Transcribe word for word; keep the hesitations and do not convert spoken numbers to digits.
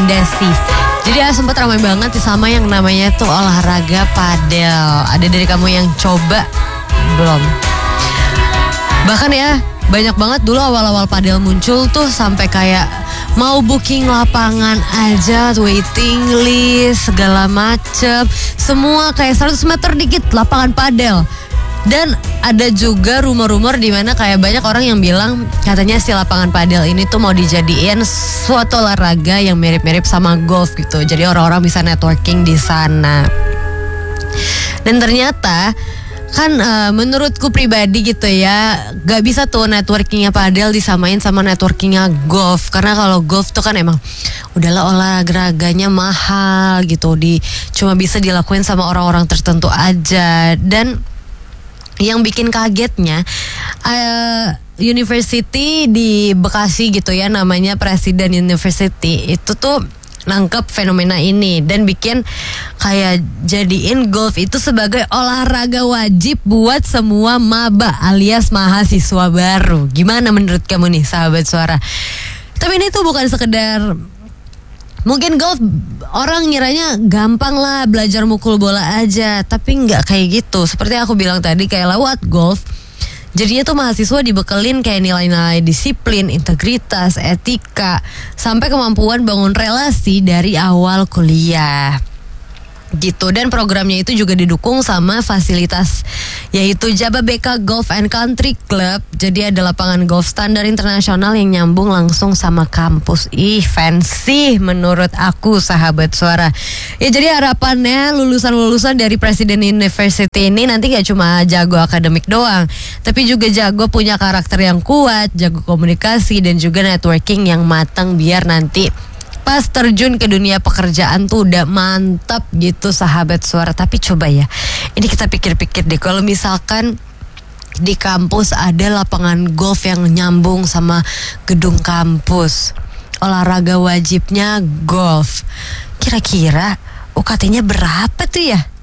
rekomendasi. Jadi ya sempat ramai banget sama yang namanya tuh olahraga padel. Ada dari kamu yang coba belum? Bahkan ya banyak banget dulu awal-awal padel muncul tuh sampai kayak mau booking lapangan aja, waiting list segala macem, semua kayak seratus meter dikit lapangan padel. Dan ada juga rumor-rumor di mana kayak banyak orang yang bilang katanya si lapangan padel ini tuh mau dijadiin suatu olahraga yang mirip-mirip sama golf gitu. Jadi orang-orang bisa networking di sana. Dan ternyata kan uh, menurutku pribadi gitu ya, gak bisa tuh networkingnya padel disamain sama networkingnya golf. Karena kalau golf tuh kan emang udahlah olahraganya mahal gitu, di cuma bisa dilakuin sama orang-orang tertentu aja. Dan yang bikin kagetnya uh, university di Bekasi gitu ya, namanya Presiden University, itu tuh nangkep fenomena ini dan bikin kayak jadiin golf itu sebagai olahraga wajib buat semua maba alias mahasiswa baru. Gimana menurut kamu nih sahabat suara? Tapi ini tuh bukan sekedar, mungkin golf orang ngiranya gampang lah belajar mukul bola aja, tapi nggak kayak gitu. Seperti aku bilang tadi, kayak lewat golf jadinya tuh mahasiswa dibekelin kayak nilai-nilai disiplin, integritas, etika, sampai kemampuan bangun relasi dari awal kuliah gitu. Dan programnya itu juga didukung sama fasilitas yaitu Jababeka Golf and Country Club. Jadi ada lapangan golf standar internasional yang nyambung langsung sama kampus. Ih, fancy menurut aku sahabat suara. Ya jadi harapannya lulusan-lulusan dari Presiden University ini nanti gak cuma jago akademik doang, tapi juga jago punya karakter yang kuat, jago komunikasi, dan juga networking yang matang biar nanti pas terjun ke dunia pekerjaan tuh udah mantap gitu sahabat suara. Tapi coba ya, ini kita pikir-pikir deh, kalau misalkan di kampus ada lapangan golf yang nyambung sama gedung kampus, olahraga wajibnya golf, kira-kira U K T-nya berapa tuh ya?